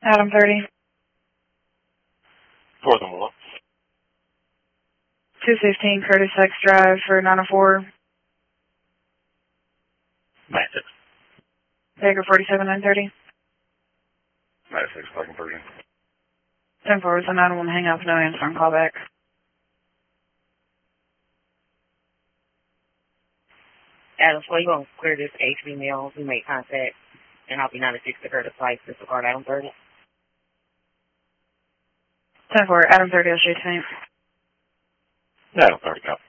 Adam 30. 4th and 1. 215 Curtis X Drive for 904. 96. Baker 47 930. 96, fucking Persian. 10-4 is a 901 hang up, no answer on call back. Adam, so you won't clear this HB mail, we make contact, and I'll be 96 to Curtis Place, disregard Adam 30. 10-4, Adam 30, I'll shoot tonight. Adam 30, copy.